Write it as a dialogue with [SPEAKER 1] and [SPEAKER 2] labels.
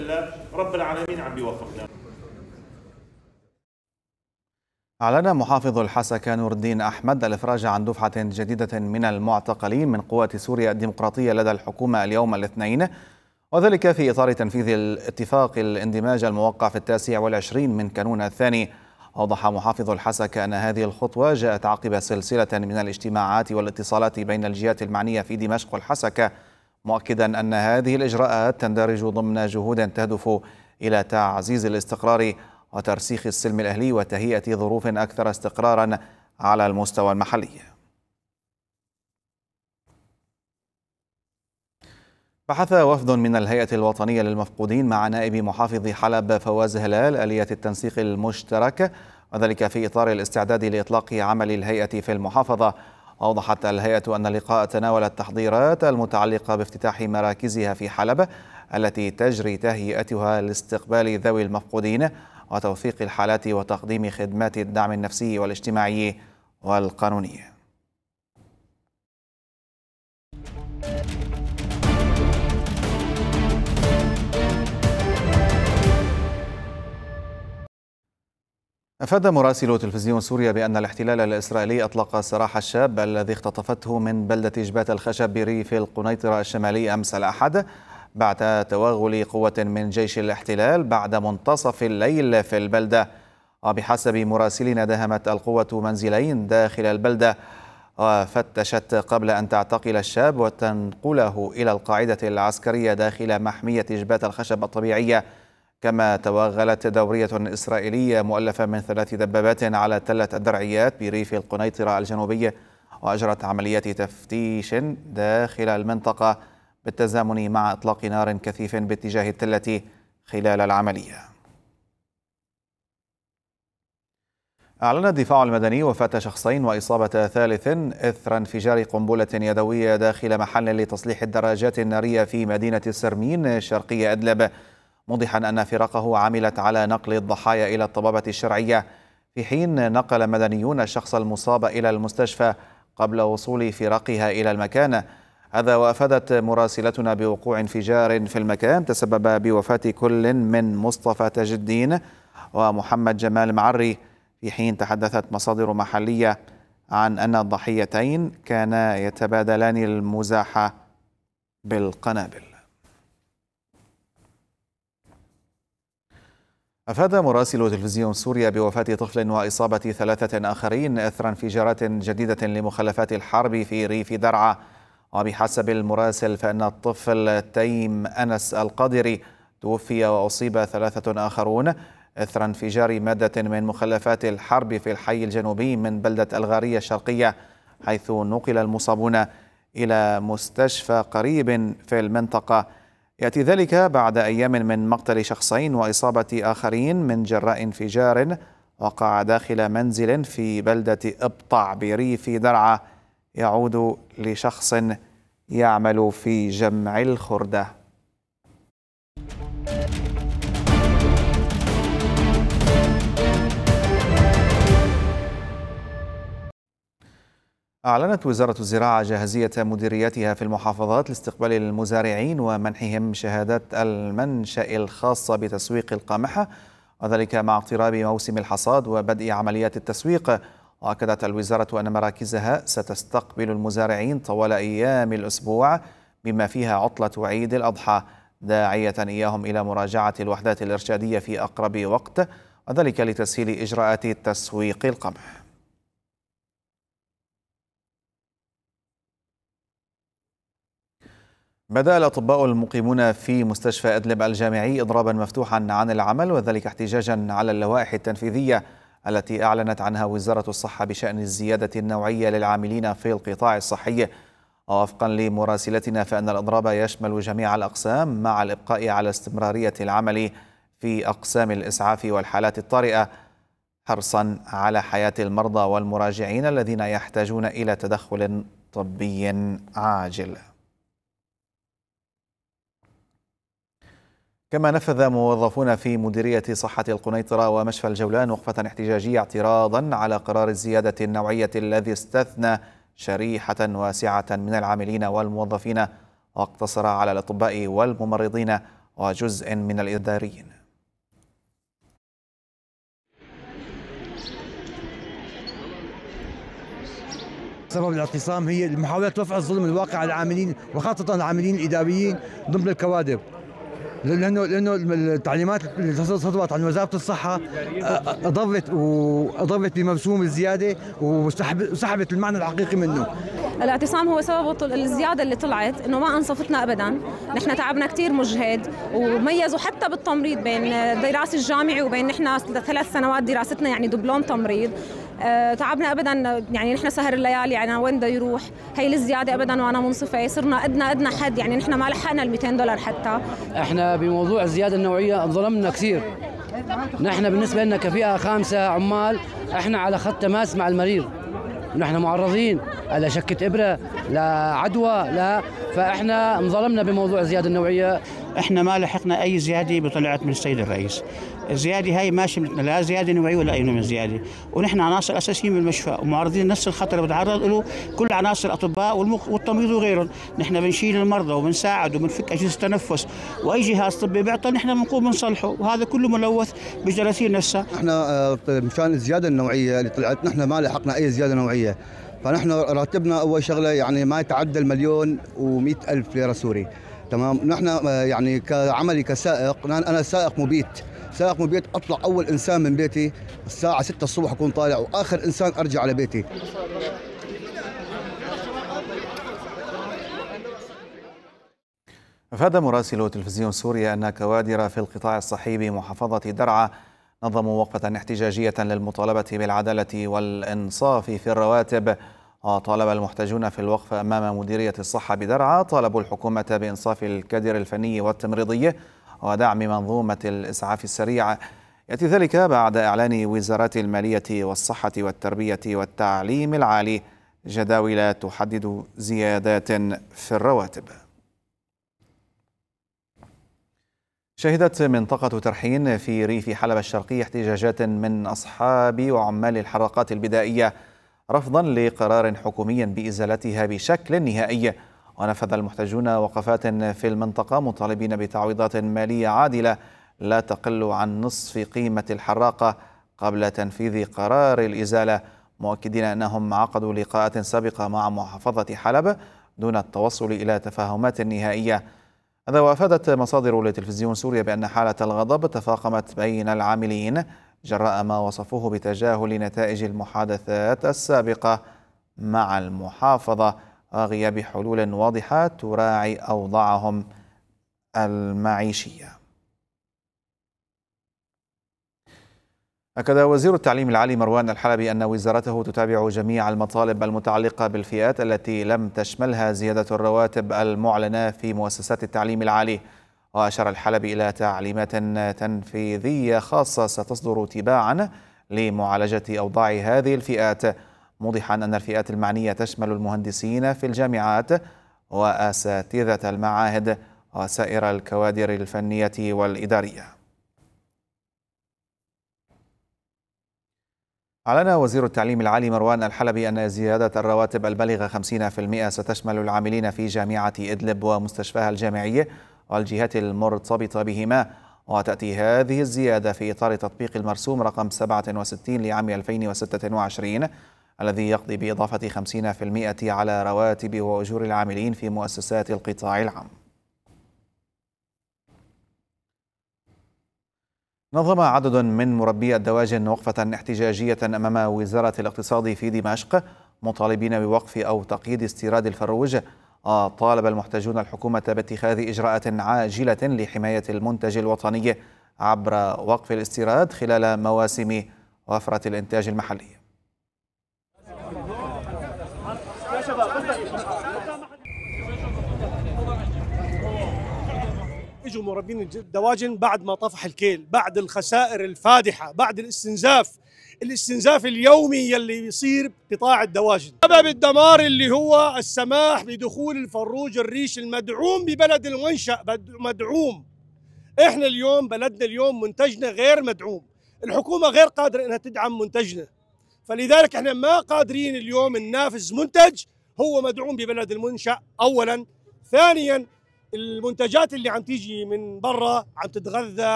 [SPEAKER 1] لله رب العالمين عم بيوفقنا.
[SPEAKER 2] أعلن محافظ الحسكة نور الدين أحمد الإفراج عن دفعة جديدة من المعتقلين من قوات سوريا الديمقراطية لدى الحكومة اليوم الاثنين، وذلك في إطار تنفيذ الاتفاق الاندماج الموقع في 29 من كانون الثاني. أوضح محافظ الحسكة أن هذه الخطوة جاءت عقب سلسلة من الاجتماعات والاتصالات بين الجهات المعنية في دمشق والحسكة، مؤكدا أن هذه الإجراءات تندرج ضمن جهود تهدف إلى تعزيز الاستقرار وترسيخ السلم الأهلي وتهيئة ظروف أكثر استقرارا على المستوى المحلي. بحث وفد من الهيئة الوطنية للمفقودين مع نائب محافظ حلب فواز هلال آلية التنسيق المشترك، وذلك في إطار الاستعداد لإطلاق عمل الهيئة في المحافظة. أوضحت الهيئة أن اللقاء تناول التحضيرات المتعلقة بافتتاح مراكزها في حلب التي تجري تهيئتها لاستقبال ذوي المفقودين وتوثيق الحالات وتقديم خدمات الدعم النفسي والاجتماعي والقانوني. أفاد مراسل تلفزيون سوريا بأن الاحتلال الإسرائيلي أطلق سراح الشاب الذي اختطفته من بلدة جبات الخشب بريف القنيطرة الشمالي أمس الأحد بعد توغل قوة من جيش الاحتلال بعد منتصف الليل في البلدة. وبحسب مراسلنا داهمت القوة منزلين داخل البلدة وفتشت قبل أن تعتقل الشاب وتنقله إلى القاعدة العسكرية داخل محمية جبات الخشب الطبيعية. كما توغلت دورية إسرائيلية مؤلفة من 3 دبابات على تلة الدرعيات بريف القنيطرة الجنوبي، وأجرت عمليات تفتيش داخل المنطقة بالتزامن مع إطلاق نار كثيف باتجاه التلة خلال العملية. أعلن الدفاع المدني وفاة شخصين وإصابة ثالث إثر انفجار قنبلة يدوية داخل محل لتصليح الدراجات النارية في مدينة السرمين شرقي إدلب، موضحا أن فرقه عملت على نقل الضحايا إلى الطبابة الشرعية، في حين نقل مدنيون الشخص المصاب إلى المستشفى قبل وصول فرقها إلى المكان. هذا وأفادت مراسلتنا بوقوع انفجار في المكان تسبب بوفاة كل من مصطفى تاج الدين ومحمد جمال معري، في حين تحدثت مصادر محلية عن أن الضحيتين كانا يتبادلان المزاح بالقنابل. أفاد مراسل تلفزيون سوريا بوفاة طفل وإصابة 3 آخرين إثر انفجارات جديدة لمخلفات الحرب في ريف درعا. وبحسب المراسل فإن الطفل تيم أنس القادري توفي وأصيب 3 آخرون إثر انفجار مادة من مخلفات الحرب في الحي الجنوبي من بلدة الغارية الشرقية، حيث نقل المصابون إلى مستشفى قريب في المنطقة. يأتي ذلك بعد أيام من مقتل شخصين وإصابة آخرين من جراء انفجار وقع داخل منزل في بلدة إبطع بريف درعا يعود لشخص يعمل في جمع الخردة. أعلنت وزارة الزراعة جاهزية مديرياتها في المحافظات لاستقبال المزارعين ومنحهم شهادات المنشأ الخاصة بتسويق القمح، وذلك مع اقتراب موسم الحصاد وبدء عمليات التسويق. وأكدت الوزارة أن مراكزها ستستقبل المزارعين طوال أيام الأسبوع بما فيها عطلة عيد الأضحى، داعية إياهم إلى مراجعة الوحدات الإرشادية في أقرب وقت، وذلك لتسهيل إجراءات تسويق القمح. بدأ الأطباء المقيمون في مستشفى إدلب الجامعي إضرابا مفتوحا عن العمل، وذلك احتجاجا على اللوائح التنفيذية التي أعلنت عنها وزارة الصحة بشأن الزيادة النوعية للعاملين في القطاع الصحي. ووفقا لمراسلتنا فإن الإضراب يشمل جميع الأقسام مع الإبقاء على استمرارية العمل في أقسام الإسعاف والحالات الطارئة، حرصا على حياة المرضى والمراجعين الذين يحتاجون إلى تدخل طبي عاجل. كما نفذ موظفون في مديرية صحة القنيطرة ومشفى الجولان وقفة احتجاجية اعتراضا على قرار الزيادة النوعية الذي استثنى شريحة واسعة من العاملين والموظفين، واقتصر على الأطباء والممرضين وجزء من الإداريين.
[SPEAKER 3] سبب الاعتصام هي محاولة رفع الظلم الواقع على العاملين وخاصة العاملين الإداريين ضمن الكوادر، لأنه التعليمات اللي صدرت عن وزارة الصحة أضرت بمرسوم الزيادة وسحبت المعنى الحقيقي منه.
[SPEAKER 4] الاعتصام هو سبب الزيادة اللي طلعت إنه ما أنصفتنا أبداً. نحن تعبنا كتير مجهد، وميزوا حتى بالتمريض بين الدراسة الجامعي وبين نحن 3 سنوات دراستنا يعني دبلوم تمريض. تعبنا ابدا، يعني نحن سهر الليالي، يعني وين بده يروح هي الزياده ابدا وانا منصفه. صرنا ادنى حد، يعني نحن ما لحقنا ال $200 حتى.
[SPEAKER 5] احنا بموضوع الزياده النوعيه انظلمنا كثير. نحن بالنسبه لنا كفئه خامسه عمال احنا على خط تماس مع المريض، ونحن معرضين على شكه ابره لعدوى فاحنا انظلمنا بموضوع الزياده النوعيه.
[SPEAKER 6] احنا ما لحقنا اي زياده بطلعت من السيد الرئيس. الزياده هاي ما شملتنا لا زياده نوعيه ولا اي نوع من الزياده، ونحن عناصر اساسيين بالمشفى ومعرضين نفس الخطر اللي بتعرض له كل عناصر الاطباء والتمريض وغيرهم. نحن بنشيل المرضى وبنساعد وبنفك اجهزه تنفس، واي جهاز طبي بيعطل نحن بنقوم بنصلحه، وهذا كله ملوث بالجراثيم نفسها.
[SPEAKER 7] احنا مشان الزياده النوعيه اللي طلعت نحن ما لحقنا اي زياده نوعيه، فنحن راتبنا اول شغله يعني ما يتعدى 1,100,000 ليره سوري. تمام. نحن يعني كعملي كسائق، انا سائق مبيت اطلع اول انسان من بيتي الساعه 6 الصبح اكون طالع، واخر انسان ارجع على بيتي.
[SPEAKER 2] أفاد مراسل تلفزيون سوريا أن كوادر في القطاع الصحي بمحافظة درعا نظموا وقفة احتجاجية للمطالبة بالعدالة والإنصاف في الرواتب. وطالب المحتجون في الوقفة أمام مديرية الصحة بدرعا طالبوا الحكومة بإنصاف الكادر الفني والتمريضي ودعم منظومة الإسعاف السريع. يأتي ذلك بعد إعلان وزارات المالية والصحة والتربية والتعليم العالي جداول تحدد زيادات في الرواتب. شهدت منطقة ترحين في ريف حلب الشرقي احتجاجات من أصحاب وعمال الحراقات البدائية رفضا لقرار حكومي بإزالتها بشكل نهائي. ونفذ المحتجون وقفات في المنطقة مطالبين بتعويضات مالية عادلة لا تقل عن نصف قيمة الحراقة قبل تنفيذ قرار الإزالة، مؤكدين أنهم عقدوا لقاءات سابقة مع محافظة حلب دون التوصل إلى تفاهمات نهائية. هذا وأفادت مصادر لتلفزيون سوريا بأن حالة الغضب تفاقمت بين العاملين جراء ما وصفوه بتجاهل نتائج المحادثات السابقة مع المحافظة وغياب حلول واضحة تراعي أوضاعهم المعيشية. أكد وزير التعليم العالي مروان الحلبي أن وزارته تتابع جميع المطالب المتعلقة بالفئات التي لم تشملها زيادة الرواتب المعلنة في مؤسسات التعليم العالي. وأشار الحلبي إلى تعليمات تنفيذية خاصة ستصدر تباعا لمعالجة أوضاع هذه الفئات، موضحا أن الفئات المعنية تشمل المهندسين في الجامعات وأساتذة المعاهد وسائر الكوادر الفنية والإدارية. أعلن وزير التعليم العالي مروان الحلبي أن زيادة الرواتب البالغة 50% ستشمل العاملين في جامعة إدلب ومستشفاها الجامعي والجهات المرتبطة بهما. وتأتي هذه الزيادة في إطار تطبيق المرسوم رقم 67 لعام 2026 الذي يقضي بإضافة 50% على رواتب وأجور العاملين في مؤسسات القطاع العام. نظم عدد من مربي الدواجن وقفة احتجاجية أمام وزارة الاقتصاد في دمشق مطالبين بوقف أو تقييد استيراد الفروج. طالب المحتجون الحكومة باتخاذ إجراءات عاجلة لحماية المنتج الوطني عبر وقف الاستيراد خلال مواسم وفرة الإنتاج المحلي.
[SPEAKER 8] اجوا مربين الدواجن بعد ما طفح الكيل، بعد الخسائر الفادحة، بعد الاستنزاف اليومي يلي بيصير بقطاع الدواجن، سبب الدمار اللي هو السماح بدخول الفروج الريش المدعوم ببلد المنشأ مدعوم. احنا اليوم بلدنا اليوم منتجنا غير مدعوم، الحكومة غير قادرة انها تدعم منتجنا، فلذلك احنا ما قادرين اليوم ننافس منتج هو مدعوم ببلد المنشأ اولا. ثانيا المنتجات اللي عم تيجي من برا عم تتغذى